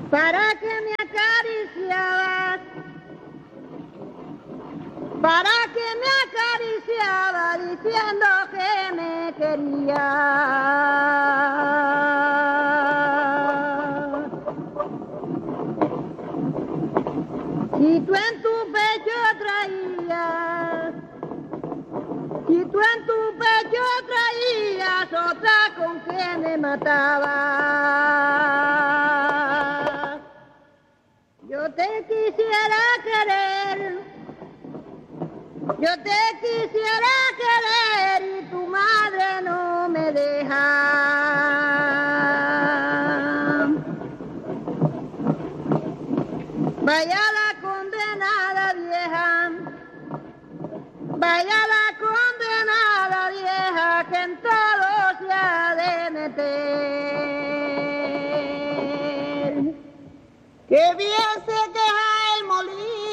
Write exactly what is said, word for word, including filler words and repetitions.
para que me acariciabas, para que me acariciaba diciendo que me quería. Si tú en tu pecho traías, si tú en tu pecho traías otra con que me mataba, yo te quisiera querer, yo te quisiera querer y tu madre no me deja. Vaya la condenada vieja, vaya la condenada vieja que en todo se ha de meter. Que bien se queja el molino.